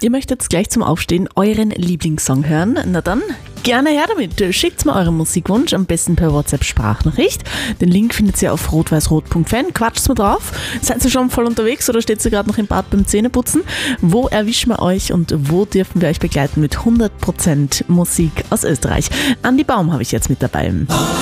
Ihr möchtet jetzt gleich zum Aufstehen euren Lieblingssong hören? Na dann, gerne her damit. Schickt mir euren Musikwunsch, am besten per WhatsApp-Sprachnachricht. Den Link findet ihr auf rot-weiß-rot.fan. Quatscht mir drauf. Seid ihr schon voll unterwegs oder steht ihr gerade noch im Bad beim Zähneputzen? Wo erwischen wir euch und wo dürfen wir euch begleiten mit 100% Musik aus Österreich? Andi Baum habe ich jetzt mit dabei.